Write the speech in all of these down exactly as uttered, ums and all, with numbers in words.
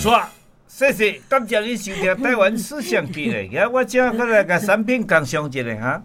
刷，谢谢，感谢你收听台湾思想机的，呀，我这过来甲产品工商一下哈。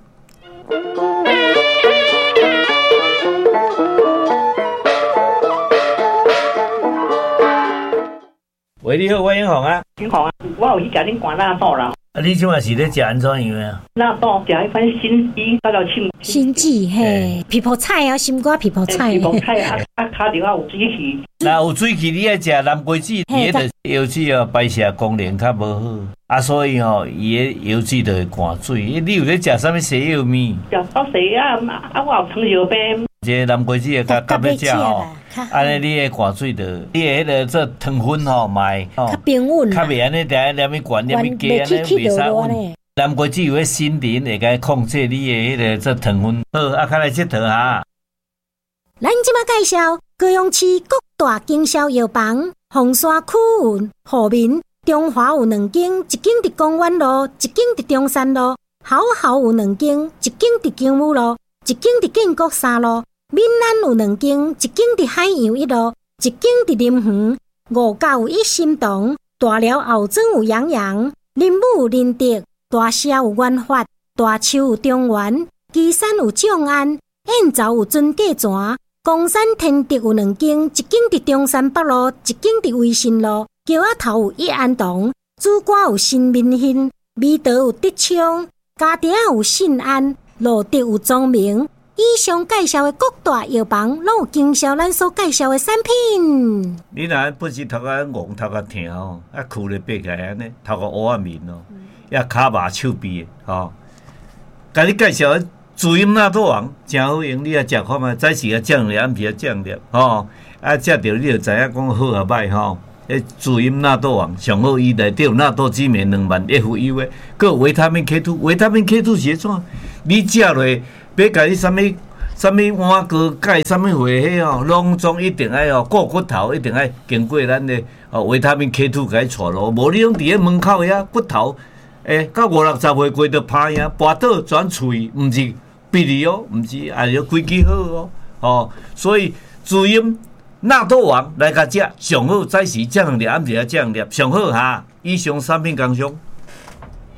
喂，你好，我英宏啊。 英宏啊，我有去甲恁灌纳豆啦。 啊，你即马是咧食安怎样啊？ 纳豆食迄款新鸡，甲到青新鸡嘿，皮泡菜啊，心肝皮泡菜。 皮泡菜啊，啊，骹顶啊有水气。 那有水气，你爱食南瓜子，伊迄个油脂哦排泄功能较无好，啊，所以吼伊个油脂就会灌水。你有咧食啥物西药面？ 食到西啊，啊，我有糖尿病。 这个南瓜子会较较要食吼，安尼你个灌水着，你个迄个做糖分吼买吼， 较平稳， 较袂安尼定念咪灌念咪加安尼袂使稳。南瓜子有迄心灵会甲控制你个迄个做糖分。好，啊，较来佚佗哈。 咱即马介绍高雄市各大经销药房，凤山区有户民，中华有两间，一间伫公园路，一间伫中山路，好好有两间，一间伫金武路，一间伫建国三路。闽南有两间，一间伫海洋一路，一间伫林园。五甲有一心堂，大寮后庄有洋洋，林武有林德，大社有元发，大树有中原，基山有众安，燕巢有尊价泉，公山天德有两间，一间伫中山北路，一间伫威信路。桥仔头有一安堂，主歌有新民兴，美德有德昌，家庭有信安，路德有庄明。以上介绍的各大药房，拢有经销咱所介绍的产品。 你若本身头壳戆、头壳疼吼，啊，跍咧爬起来安尼，头壳乌啊面哦，也骹麻手臂的吼。甲你介绍滋阴纳豆王真好用，你啊食看觅，早时啊降粒，暗时啊降粒吼。啊，食着你就知影讲好啊歹吼。诶，滋阴纳豆王上好，伊内底有纳豆激酶两万 F U 的，佮有维他命 K 二，维他命 K 二是怎？你食落。别甲你啥物啥物碗糕钙啥物货迄哦，拢总一定爱哦，顾骨头一定爱经过咱的哦维他命 K 二甲伊带咯，无你拢伫咧门口遐骨头，诶、欸，到五六十岁过着趴呀，跋倒转喙，毋是鼻涕哦，毋是，也要规矩好哦，哦，所以滋阴纳豆王来甲食上好，早时降粒，暗时啊降粒，上好哈。以上产品工商。